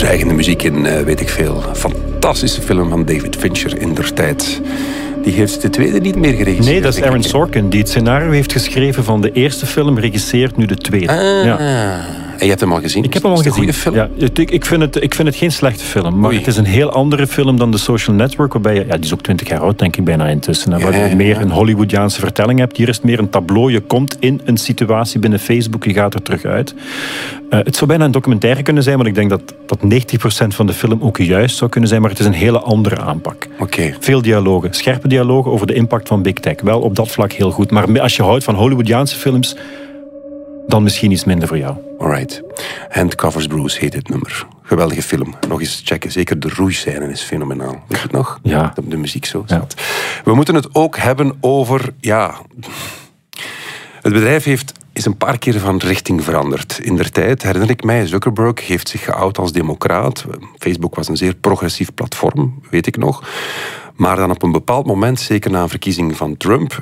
dreigende muziek in, weet ik veel. Fantastische film van David Fincher indertijd. Die heeft de tweede niet meer geregisseerd. Nee, dat is Aaron Sorkin die het scenario heeft geschreven van de eerste film, regisseert nu de tweede. Ja. En je hebt hem al gezien? Ik heb hem al gezien. Goede film? Ja, ik vind het geen slechte film, maar Oei. het is een heel andere film dan The Social Network, waarbij je, die is ook 20 jaar oud, denk ik bijna intussen, waar je meer een Hollywoodiaanse vertelling hebt. Hier is het meer een tableau. Je komt in een situatie binnen Facebook, je gaat er terug uit. Het zou bijna een documentaire kunnen zijn, want ik denk dat 90% van de film ook juist zou kunnen zijn, maar het is een hele andere aanpak. Oké. Veel dialogen, scherpe dialogen over de impact van Big Tech. Wel op dat vlak heel goed, maar als je houdt van Hollywoodiaanse films, dan misschien iets minder voor jou. Alright. Handcovers Bruce heet het nummer. Geweldige film. Nog eens checken. Zeker de roeiscène is fenomenaal. Weet je het nog? Ja. De muziek zo zat. Ja. We moeten het ook hebben over... Het bedrijf is een paar keer van richting veranderd. Indertijd, herinner ik mij, Zuckerberg heeft zich geout als democraat. Facebook was een zeer progressief platform, weet ik nog. Maar dan op een bepaald moment, zeker na een verkiezing van Trump,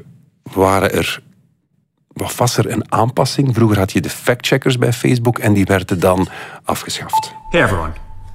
was er een aanpassing. Vroeger had je de fact-checkers bij Facebook en die werden dan afgeschaft. Hey everyone.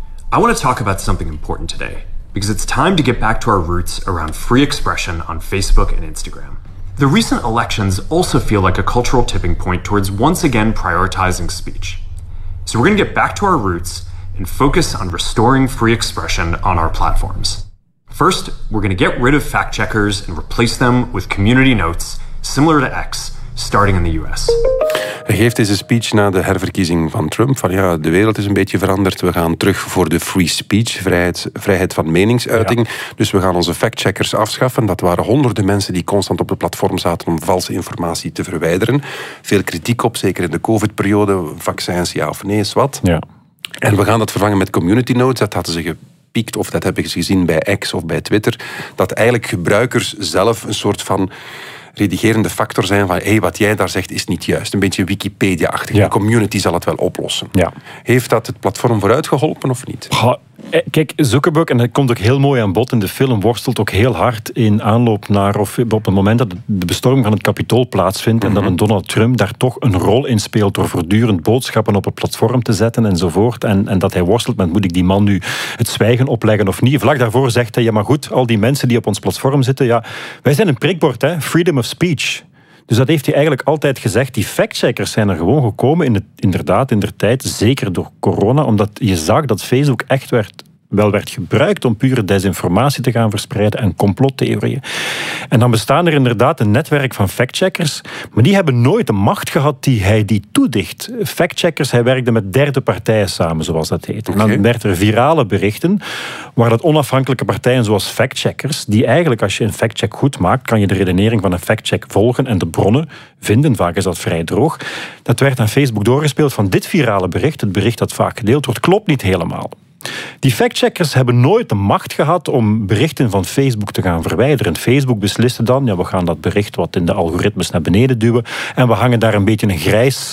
I want to talk about something important today because it's time to get back to our roots around free expression on Facebook and Instagram. The recent elections also feel like a cultural tipping point towards once again prioritizing speech. So we're going to get back to our roots and focus on restoring free expression on our platforms. First, we're going to get rid of fact-checkers and replace them with community notes, similar to X, starting in the US. Hij geeft deze speech na de herverkiezing van Trump. Van de wereld is een beetje veranderd. We gaan terug voor de free speech, vrijheid van meningsuiting. Ja. Dus we gaan onze factcheckers afschaffen. Dat waren honderden mensen die constant op het platform zaten om valse informatie te verwijderen. Veel kritiek op, zeker in de COVID-periode. Vaccins, ja of nee, is wat. Ja. En we gaan dat vervangen met community notes. Dat hadden ze gepiekt, of dat hebben ze gezien bij X of bij Twitter. Dat eigenlijk gebruikers zelf een soort van redigerende factor zijn van wat jij daar zegt is niet juist. Een beetje Wikipedia-achtig. Ja. De community zal het wel oplossen. Ja. Heeft dat het platform vooruit geholpen of niet? Kijk, Zuckerberg, en dat komt ook heel mooi aan bod in de film, worstelt ook heel hard in aanloop naar, of op het moment dat de bestorming van het Capitool plaatsvindt en dat een Donald Trump daar toch een rol in speelt door voortdurend boodschappen op het platform te zetten enzovoort. En dat hij worstelt met, moet ik die man nu het zwijgen opleggen of niet? Vlak daarvoor zegt hij, ja maar goed, al die mensen die op ons platform zitten, wij zijn een prikbord, freedom of speech. Dus dat heeft hij eigenlijk altijd gezegd. Die factcheckers zijn er gewoon gekomen, inderdaad, in der tijd, zeker door corona, omdat je zag dat Facebook echt werd gebruikt om pure desinformatie te gaan verspreiden en complottheorieën. En dan bestaan er inderdaad een netwerk van factcheckers, maar die hebben nooit de macht gehad die hij die toedicht. Factcheckers, hij werkte met derde partijen samen, zoals dat heet. En dan werd er virale berichten, waar dat onafhankelijke partijen zoals factcheckers, die eigenlijk, als je een factcheck goed maakt, kan je de redenering van een factcheck volgen en de bronnen vinden. Vaak is dat vrij droog. Dat werd aan Facebook doorgespeeld van dit virale bericht, het bericht dat vaak gedeeld wordt, klopt niet helemaal. Die factcheckers hebben nooit de macht gehad om berichten van Facebook te gaan verwijderen. Facebook besliste dan, we gaan dat bericht wat in de algoritmes naar beneden duwen en we hangen daar een beetje een grijs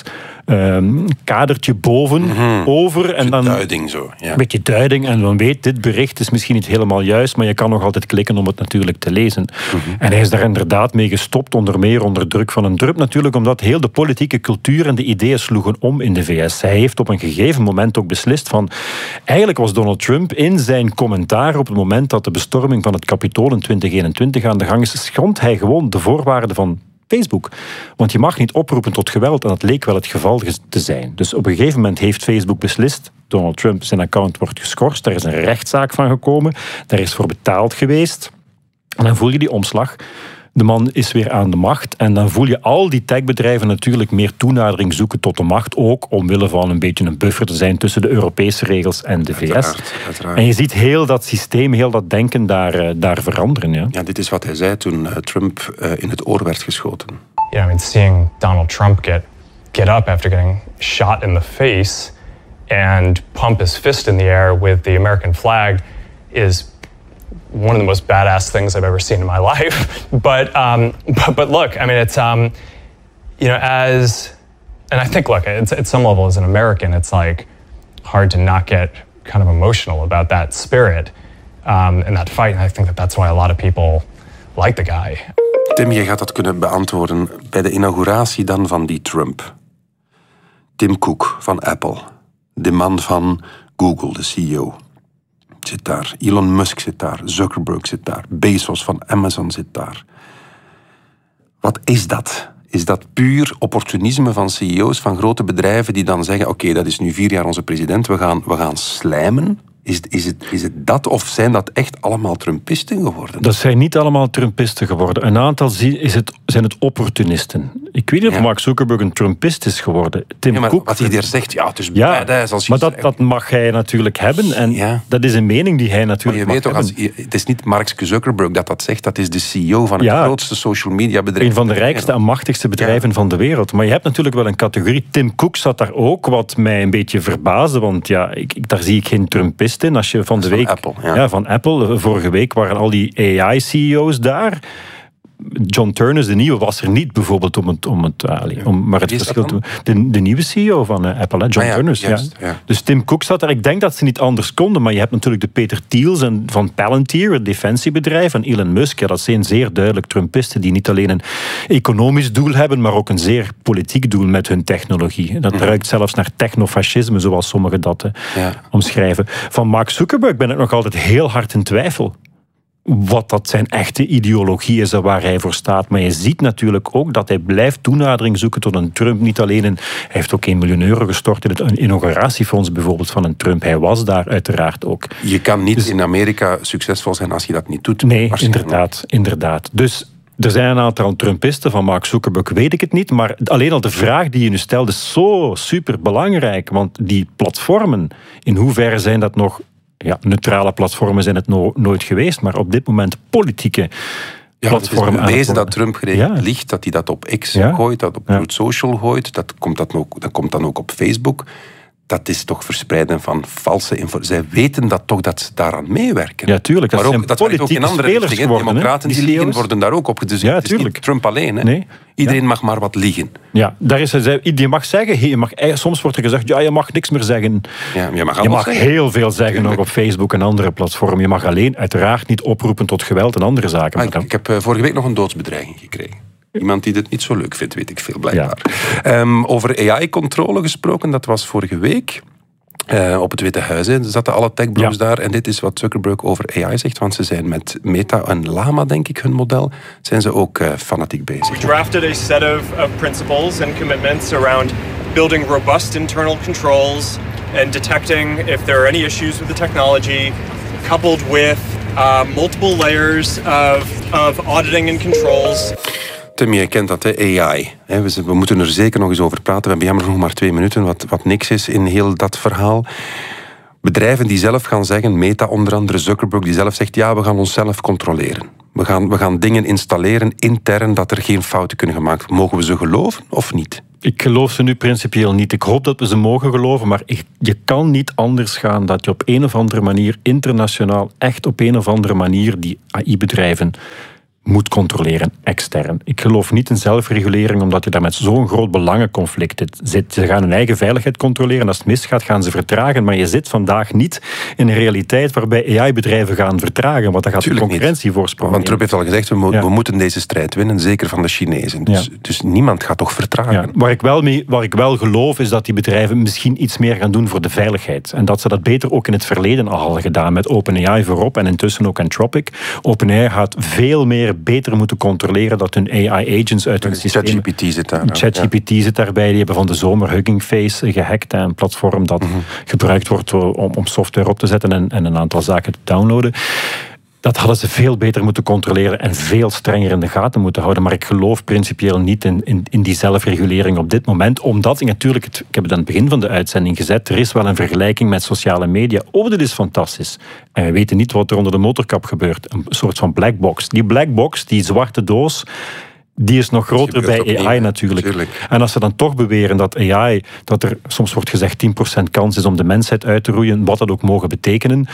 kadertje boven over. En dan duiding zo. Ja. Een beetje duiding en dan weet dit bericht is misschien niet helemaal juist, maar je kan nog altijd klikken om het natuurlijk te lezen. En hij is daar inderdaad mee gestopt, onder druk van een Trump natuurlijk, omdat heel de politieke cultuur en de ideeën sloegen om in de VS. Hij heeft op een gegeven moment ook beslist van, eigenlijk was Donald Trump in zijn commentaar op het moment dat de bestorming van het Capitool in 2021 aan de gang is, schond hij gewoon de voorwaarden van Facebook. Want je mag niet oproepen tot geweld en dat leek wel het geval te zijn. Dus op een gegeven moment heeft Facebook beslist, Donald Trump, zijn account wordt geschorst, daar is een rechtszaak van gekomen, daar is voor betaald geweest. En dan voel je die omslag. De man is weer aan de macht en dan voel je al die techbedrijven natuurlijk meer toenadering zoeken tot de macht, ook omwille van een beetje een buffer te zijn tussen de Europese regels en de VS. Uiteraard. En je ziet heel dat systeem, heel dat denken daar veranderen. Ja, dit is wat hij zei toen Trump in het oor werd geschoten. Yeah, I mean, seeing Donald Trump get up after getting shot in the face and pump his fist in the air with the American flag is one of the most badass things I've ever seen in my life. But look, I mean, it's and I think, look, it's at some level as an American, it's like hard to not get kind of emotional about that spirit and that fight. And I think that's why a lot of people like the guy. Tim, je gaat dat kunnen beantwoorden bij de inauguratie dan van die Trump. Tim Cook van Apple. De man van Google, de CEO, zit daar. Elon Musk zit daar. Zuckerberg zit daar. Bezos van Amazon zit daar. Wat is dat? Is dat puur opportunisme van CEO's van grote bedrijven die dan zeggen, oké, dat is nu 4 jaar onze president, we gaan slijmen? Is het dat, of zijn dat echt allemaal Trumpisten geworden? Dat zijn niet allemaal Trumpisten geworden. Een aantal zijn het opportunisten. Ik weet niet of Mark Zuckerberg een Trumpist is geworden. Tim Cook, wat hij daar zegt, het is badass als je maar dat mag hij natuurlijk hebben. En dat is een mening die hij natuurlijk mag hebben. Het is niet Mark Zuckerberg dat zegt, dat is de CEO van het grootste social media bedrijf. Een van de rijkste en machtigste bedrijven van de wereld. Maar je hebt natuurlijk wel een categorie. Tim Cook zat daar ook, wat mij een beetje verbaasde. Want daar zie ik geen Trumpist in. Als je van de week... Van Apple. Vorige week waren al die AI-CEO's daar. John Turners, de nieuwe, was er niet bijvoorbeeld maar het verschil te... De nieuwe CEO van Apple, John Turners. Juist, Dus Tim Cook zat er. Ik denk dat ze niet anders konden, maar je hebt natuurlijk de Peter Thiels van Palantir, het defensiebedrijf, en Elon Musk. Ja, dat zijn zeer duidelijk Trumpisten die niet alleen een economisch doel hebben, maar ook een zeer politiek doel met hun technologie. Dat ruikt zelfs naar technofascisme, zoals sommigen dat omschrijven. Van Mark Zuckerberg ben ik nog altijd heel hard in twijfel wat dat zijn echte ideologie is en waar hij voor staat. Maar je ziet natuurlijk ook dat hij blijft toenadering zoeken tot een Trump. Niet alleen hij heeft ook €1 miljoen gestort in het inauguratiefonds bijvoorbeeld van een Trump. Hij was daar uiteraard ook. Je kan niet in Amerika succesvol zijn als je dat niet doet. Nee, inderdaad. Dus er zijn een aantal Trumpisten, van Mark Zuckerberg weet ik het niet, maar alleen al de vraag die je nu stelt is zo superbelangrijk. Want die platformen, in hoeverre zijn dat nog... neutrale platformen zijn het nooit geweest, maar op dit moment politieke platformen. Het is bewezen dat Trump geregeld liegt, dat hij dat op X gooit, dat op Truth Social gooit, dat komt dan ook op Facebook. Dat is toch verspreiden van valse informatie. Zij weten dat toch, dat ze daaraan meewerken. Ja, tuurlijk. Maar ook, dat werkt ook in andere richtingen. Democraten die liegen worden daar ook op. Dus het is niet Trump alleen. Hè? Nee. Iedereen mag maar wat liegen. Ja, je mag zeggen, soms wordt er gezegd, je mag niks meer zeggen. Ja, je mag heel veel zeggen nog op Facebook en andere platformen. Je mag alleen uiteraard niet oproepen tot geweld en andere zaken. Ik heb vorige week nog een doodsbedreiging gekregen. Iemand die dit niet zo leuk vindt, weet ik veel, blijkbaar. Over AI-controle gesproken, dat was vorige week. Op het Witte Huis zaten alle techbros daar. En dit is wat Zuckerberg over AI zegt. Want ze zijn met Meta en Llama, denk ik, hun model, zijn ze ook fanatiek bezig. We drafted a set of principles and commitments around building robust internal controls and detecting if there are any issues with the technology, coupled with multiple layers of auditing and controls. Tim, jij kent dat, hè? AI. We moeten er zeker nog eens over praten. We hebben jammer nog maar 2 minuten, wat niks is in heel dat verhaal. Bedrijven die zelf gaan zeggen, Meta onder andere, Zuckerberg, die zelf zegt, we gaan onszelf controleren. We gaan dingen installeren intern dat er geen fouten kunnen gemaakt worden. Mogen we ze geloven of niet? Ik geloof ze nu principieel niet. Ik hoop dat we ze mogen geloven, maar je kan niet anders gaan dat je op een of andere manier internationaal, echt op een of andere manier die AI-bedrijven moet controleren, extern. Ik geloof niet in zelfregulering, omdat je daar met zo'n groot belangenconflict zit. Ze gaan hun eigen veiligheid controleren. Als het misgaat, gaan ze vertragen. Maar je zit vandaag niet in een realiteit waarbij AI-bedrijven gaan vertragen. Want dat gaat de concurrentievoorsprong. Want Trump heeft al gezegd, we moeten deze strijd winnen, zeker van de Chinezen. Dus niemand gaat toch vertragen. Ja. Waar ik wel geloof, is dat die bedrijven misschien iets meer gaan doen voor de veiligheid. En dat ze dat beter ook in het verleden al hadden gedaan, met OpenAI voorop en intussen ook Anthropic. OpenAI gaat veel meer beter moeten controleren dat hun AI-agents uit hun systeem... ChatGPT zit daar. ChatGPT zit daarbij. Die hebben van de zomer Hugging Face gehackt. Een platform dat gebruikt wordt om software op te zetten en een aantal zaken te downloaden. Dat hadden ze veel beter moeten controleren en veel strenger in de gaten moeten houden. Maar ik geloof principieel niet in die zelfregulering op dit moment. Omdat, natuurlijk, ik heb het aan het begin van de uitzending gezet, er is wel een vergelijking met sociale media. Dit is fantastisch. En we weten niet wat er onder de motorkap gebeurt. Een soort van black box. Die black box, die zwarte doos, die is nog groter bij AI natuurlijk. En als ze dan toch beweren dat AI, dat er soms wordt gezegd 10% kans is om de mensheid uit te roeien, wat dat ook mogen betekenen.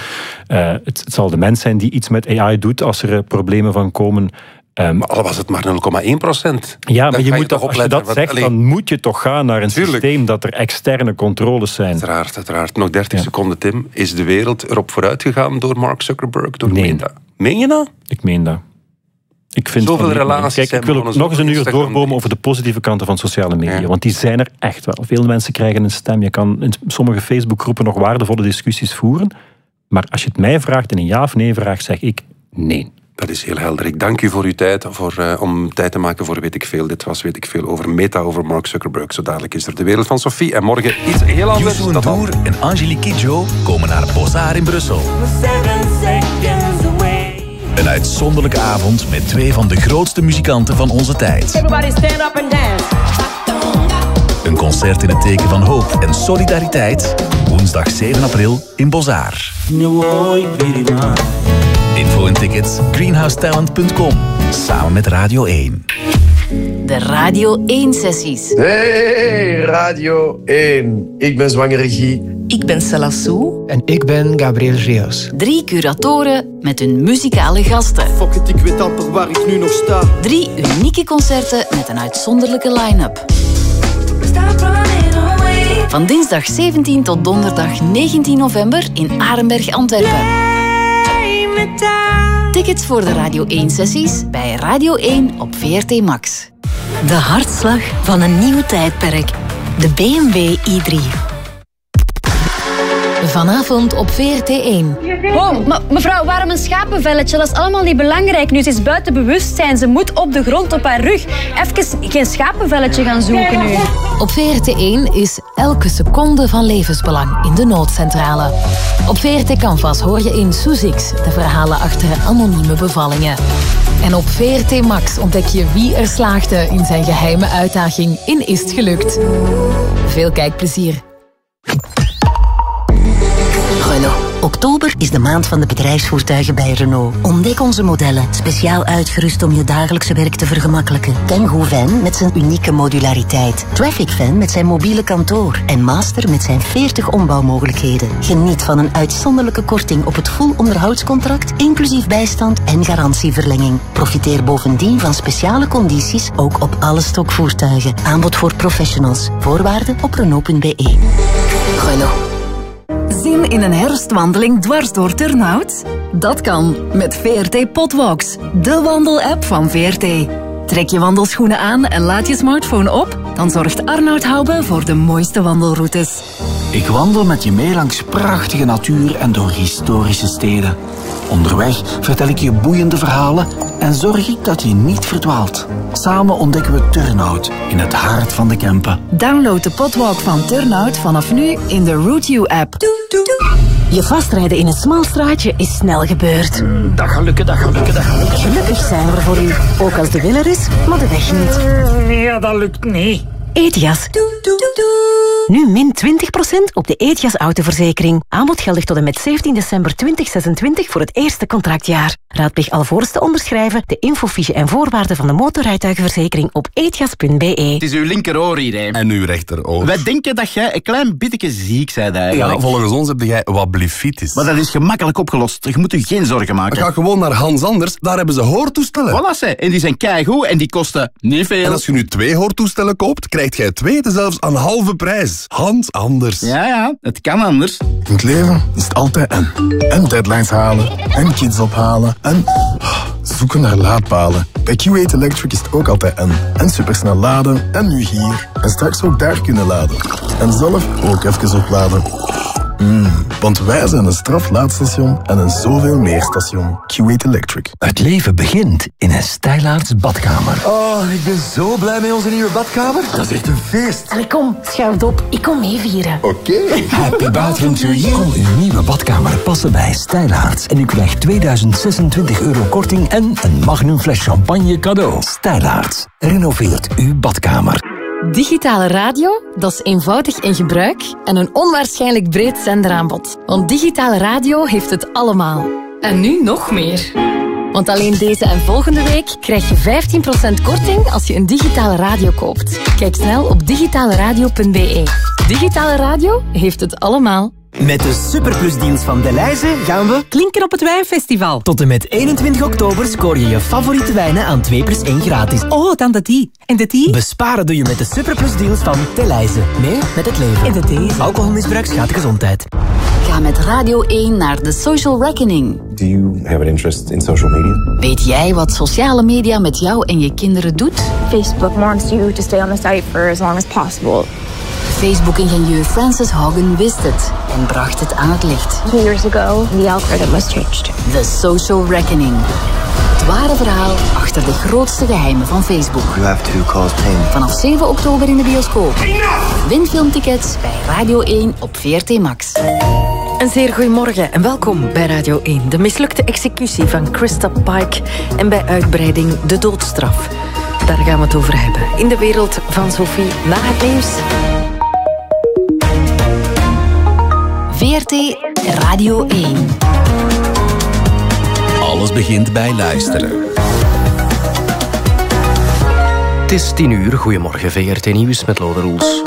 Het zal de mens zijn die iets met AI doet als er problemen van komen. Maar al was het maar 0,1%. Ja, maar je moet toch, als je dat zegt, dan moet je toch gaan naar een systeem dat er externe controles zijn. Uiteraard. Nog 30 seconden, Tim. Is de wereld erop vooruit gegaan door Mark Zuckerberg, door Meta? Meen je dat? Ik meen dat. Ik vind zoveel relaties. Kijk, ik wil ook nog eens een uur doorbomen over de positieve kanten van sociale media. Ja. Want die zijn er echt wel. Veel mensen krijgen een stem. Je kan in sommige Facebookgroepen nog waardevolle discussies voeren. Maar als je het mij vraagt en een ja of nee vraagt, zeg ik nee. Dat is heel helder. Ik dank u voor uw tijd, om tijd te maken voor Weet ik Veel. Dit was Weet ik Veel over Meta, over Mark Zuckerberg. Zo dadelijk is er de wereld van Sophie. En morgen iets heel anders. Youssou N'Dour en Angelique Kidjo komen naar Bozar in Brussel. Een uitzonderlijke avond met 2 van de grootste muzikanten van onze tijd. Everybody stand up and dance. Een concert in het teken van hoop en solidariteit. Woensdag 7 april in Bozar. Info en tickets greenhousetalent.com. Samen met Radio 1. De Radio 1-sessies. Hey, Radio 1. Ik ben Zwangere Guy. Ik ben Salassou. En ik ben Gabriel Rios. 3 curatoren met hun muzikale gasten. Fuck it, ik weet amper waar ik nu nog sta. 3 unieke concerten met een uitzonderlijke line-up. Van dinsdag 17 tot donderdag 19 november in Arenberg, Antwerpen. Tickets voor de Radio 1-sessies bij Radio 1 op VRT Max. De hartslag van een nieuw tijdperk. De BMW i3. Vanavond op VRT1. Oh, mevrouw, waarom een schapenvelletje? Dat is allemaal niet belangrijk nu. Ze is buiten bewustzijn. Ze moet op de grond op haar rug. Even geen schapenvelletje gaan zoeken nu. Op VRT1 is elke seconde van levensbelang in de noodcentrale. Op VRT Canvas hoor je in Soezix de verhalen achter anonieme bevallingen. En op VRT Max ontdek je wie er slaagde in zijn geheime uitdaging in Is het gelukt. Veel kijkplezier. Renault. Oktober is de maand van de bedrijfsvoertuigen bij Renault. Ontdek onze modellen, speciaal uitgerust om je dagelijkse werk te vergemakkelijken. Kangoo Van met zijn unieke modulariteit. Traffic Van met zijn mobiele kantoor. En Master met zijn 40 ombouwmogelijkheden. Geniet van een uitzonderlijke korting op het full onderhoudscontract, inclusief bijstand en garantieverlenging. Profiteer bovendien van speciale condities, ook op alle stokvoertuigen. Aanbod voor professionals. Voorwaarden op Renault.be. Renault. Zin in een herfstwandeling dwars door Turnhout? Dat kan met VRT Potwalks, de wandelapp van VRT. Trek je wandelschoenen aan en laat je smartphone op, dan zorgt Arnoud Hoube voor de mooiste wandelroutes. Ik wandel met je mee langs prachtige natuur en door historische steden. Onderweg vertel ik je boeiende verhalen en zorg ik dat je niet verdwaalt. Samen ontdekken we Turnhout in het hart van de Kempen. Download de Potwalk van Turnhout vanaf nu in de Route You app. Je vastrijden in een smal straatje is snel gebeurd. Dat gaat lukken, dat gaat lukken, dat gaat lukken. Gelukkig zijn we er voor u. Ook als de wil er is, maar de weg niet. Nee, dat lukt niet. Etias. Nu min 20% op de Etias autoverzekering. Aanbod geldig tot en met 17 december 2026 voor het eerste contractjaar. Raadpleeg alvorens te onderschrijven de infofiche en voorwaarden van de motorrijtuigenverzekering op etias.be. Het is uw linkeroor hier, hè. En uw rechteroor. Wij denken dat jij een klein beetje ziek bent eigenlijk. Ja, volgens ons heb jij wat blefitis. Maar dat is gemakkelijk opgelost. Je moet je geen zorgen maken. Ga gewoon naar Hans Anders, daar hebben ze hoortoestellen. Voilà, ze. En die zijn keigoed en die kosten niet veel. En als je nu 2 hoortoestellen koopt, krijg jij 2 zelfs aan halve prijs. Hans Anders. Ja, het kan anders. In het leven is het altijd en deadlines halen, en kids ophalen, en zoeken naar laadpalen. Bij Q8 Electric is het ook altijd en supersnel laden, en nu hier. En straks ook daar kunnen laden. En zelf ook even opladen. Want wij zijn een straflaadstation en een zoveel meer station. Q8 Electric. Het leven begint in een Stijlaarts badkamer. Oh, ik ben zo blij met onze nieuwe badkamer. Dat is echt een feest. Allee, kom, schuif op. Ik kom mee vieren. Oké. Happy bathroom to you. Kom uw nieuwe badkamer passen bij Stijlaarts. En u krijgt 2026 euro korting en een magnum fles champagne cadeau. Stijlaarts. Renoveert uw badkamer. Digitale radio, dat is eenvoudig in gebruik en een onwaarschijnlijk breed zenderaanbod. Want digitale radio heeft het allemaal. En nu nog meer. Want alleen deze en volgende week krijg je 15% korting als je een digitale radio koopt. Kijk snel op digitaleradio.be. Digitale radio heeft het allemaal. Met de Superplusdeals van Delhaize gaan we klinken op het wijnfestival. Tot en met 21 oktober scoor je je favoriete wijnen aan 2+1 gratis. Oh, dan de die. En de die? Besparen doe je met de Superplusdeals van Delhaize. Mee met het leven. En de thee. Alcoholmisbruik schaadt de gezondheid. Ga met Radio 1 naar The Social Reckoning. Do you have an interest in social media? Weet jij wat sociale media met jou en je kinderen doet? Facebook wants you to stay on the site for as long as possible. Facebook-ingenieur Frances Haugen wist het en bracht het aan het licht. 2 years ago, the algorithm was changed. The Social Reckoning. Het ware verhaal achter de grootste geheimen van Facebook. You have to cause pain. Vanaf 7 oktober in de bioscoop. Win filmtickets bij Radio 1 op VRT Max. Een zeer goedemorgen en welkom bij Radio 1. De mislukte executie van Christa Pike en bij uitbreiding de doodstraf. Daar gaan we het over hebben. In de wereld van Sophie na het nieuws. VRT Radio 1. Alles begint bij luisteren. Het is 10:00. Goedemorgen, VRT Nieuws met Lode Roels.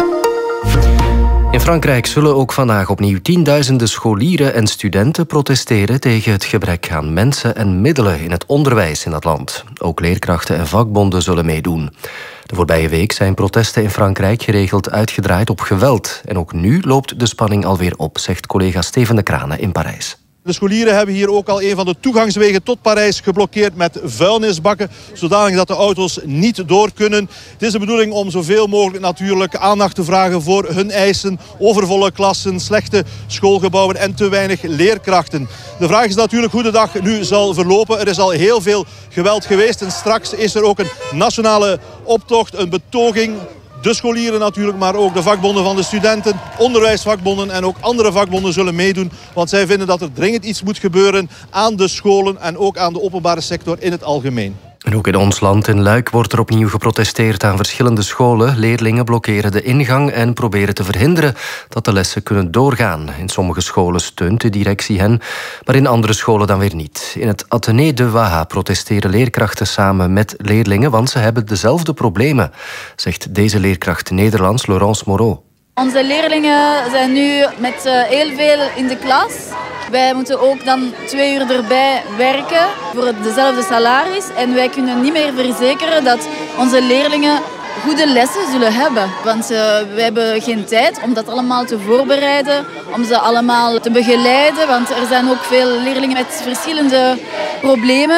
In Frankrijk zullen ook vandaag opnieuw tienduizenden scholieren en studenten protesteren tegen het gebrek aan mensen en middelen in het onderwijs in dat land. Ook leerkrachten en vakbonden zullen meedoen. De voorbije week zijn protesten in Frankrijk geregeld uitgedraaid op geweld. En ook nu loopt de spanning alweer op, zegt collega Steven de Kranen in Parijs. De scholieren hebben hier ook al een van de toegangswegen tot Parijs geblokkeerd met vuilnisbakken, zodanig dat de auto's niet door kunnen. Het is de bedoeling om zoveel mogelijk natuurlijk aandacht te vragen voor hun eisen, overvolle klassen, slechte schoolgebouwen en te weinig leerkrachten. De vraag is natuurlijk hoe de dag nu zal verlopen. Er is al heel veel geweld geweest en straks is er ook een nationale optocht, een betoging. De scholieren natuurlijk, maar ook de vakbonden van de studenten, onderwijsvakbonden en ook andere vakbonden zullen meedoen. Want zij vinden dat er dringend iets moet gebeuren aan de scholen en ook aan de openbare sector in het algemeen. En ook in ons land, in Luik, wordt er opnieuw geprotesteerd aan verschillende scholen. Leerlingen blokkeren de ingang en proberen te verhinderen dat de lessen kunnen doorgaan. In sommige scholen steunt de directie hen, maar in andere scholen dan weer niet. In het Athénée de Waha protesteren leerkrachten samen met leerlingen, want ze hebben dezelfde problemen, zegt deze leerkracht Nederlands, Laurence Moreau. Onze leerlingen zijn nu met heel veel in de klas. Wij moeten ook dan 2 uur erbij werken voor dezelfde salaris. En wij kunnen niet meer verzekeren dat onze leerlingen goede lessen zullen hebben. Want wij hebben geen tijd om dat allemaal te voorbereiden, om ze allemaal te begeleiden. Want er zijn ook veel leerlingen met verschillende problemen.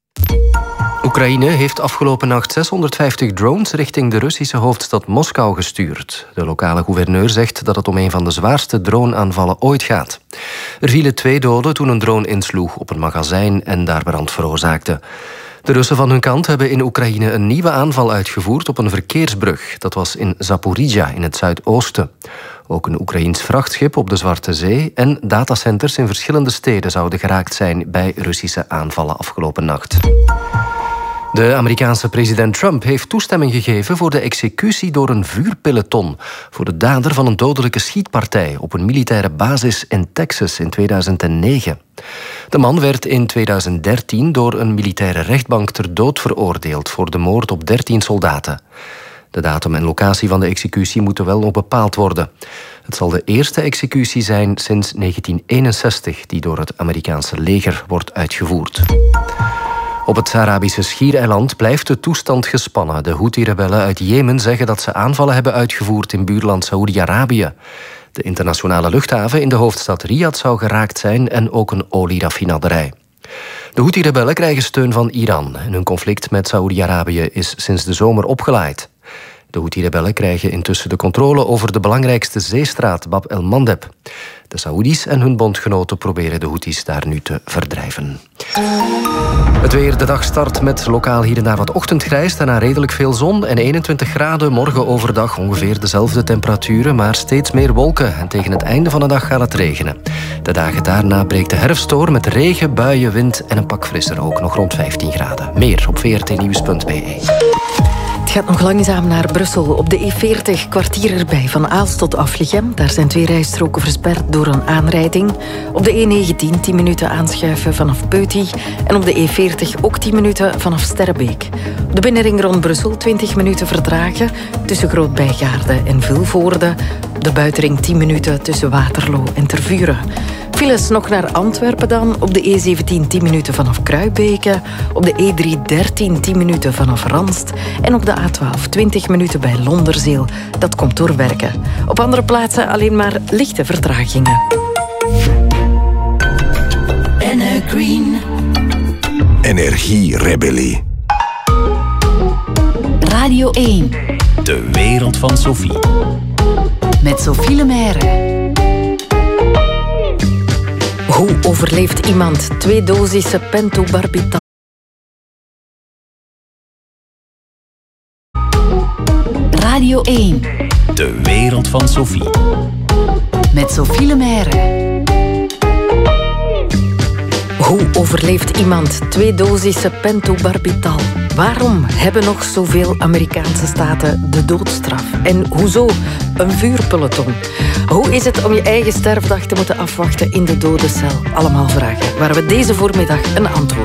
Oekraïne heeft afgelopen nacht 650 drones richting de Russische hoofdstad Moskou gestuurd. De lokale gouverneur zegt dat het om een van de zwaarste droneaanvallen ooit gaat. Er vielen 2 doden toen een drone insloeg op een magazijn en daar brand veroorzaakte. De Russen van hun kant hebben in Oekraïne een nieuwe aanval uitgevoerd op een verkeersbrug. Dat was in Zaporizhia in het zuidoosten. Ook een Oekraïens vrachtschip op de Zwarte Zee en datacenters in verschillende steden zouden geraakt zijn bij Russische aanvallen afgelopen nacht. De Amerikaanse president Trump heeft toestemming gegeven voor de executie door een vuurpeloton voor de dader van een dodelijke schietpartij op een militaire basis in Texas in 2009. De man werd in 2013 door een militaire rechtbank ter dood veroordeeld voor de moord op 13 soldaten. De datum en locatie van de executie moeten wel nog bepaald worden. Het zal de eerste executie zijn sinds 1961 die door het Amerikaanse leger wordt uitgevoerd. Op het Arabische Schiereiland blijft de toestand gespannen. De Houthi-rebellen uit Jemen zeggen dat ze aanvallen hebben uitgevoerd in buurland Saoedi-Arabië. De internationale luchthaven in de hoofdstad Riyadh zou geraakt zijn en ook een olieraffinaderij. De Houthi-rebellen krijgen steun van Iran en hun conflict met Saoedi-Arabië is sinds de zomer opgeleid. De Houthi-rebellen krijgen intussen de controle over de belangrijkste zeestraat Bab el-Mandeb. De Saoedi's en hun bondgenoten proberen de Houthis daar nu te verdrijven. Het weer, de dag start met lokaal hier en daar wat ochtendgrijs, daarna redelijk veel zon en 21 graden. Morgen overdag ongeveer dezelfde temperaturen, maar steeds meer wolken. En tegen het einde van de dag gaat het regenen. De dagen daarna breekt de herfst door met regen, buien, wind en een pak frisser ook, nog rond 15 graden. Meer op vrtnieuws.be. Het gaat nog langzaam naar Brussel. Op de E40 kwartier erbij van Aalst tot Aflichem. Daar zijn 2 rijstroken versperd door een aanrijding. Op de E19 10 minuten aanschuiven vanaf Peuty. En op de E40 ook 10 minuten vanaf Sterrebeek. Op de binnenring rond Brussel 20 minuten vertragen tussen Groot-Bijgaarde en Vilvoorde. De buitenring 10 minuten tussen Waterloo en Tervuren. Files nog naar Antwerpen dan. Op de E17 10 minuten vanaf Kruibeke. Op de E3 13 10 minuten vanaf Ranst. En op de A12 20 minuten bij Londerzeel. Dat komt door werken. Op andere plaatsen alleen maar lichte vertragingen. Energierebellie. Radio 1. De wereld van Sophie. Met Sophie Lemaire. Hoe overleeft iemand 2 dosissen pentobarbital? Radio 1. De wereld van Sophie. Met Sophie Lemaire. Hoe overleeft iemand 2 dosissen pentobarbital? Waarom hebben nog zoveel Amerikaanse staten de doodstraf? En hoezo een vuurpeloton? Hoe is het om je eigen sterfdag te moeten afwachten in de dodencel? Allemaal vragen waar we deze voormiddag een antwoord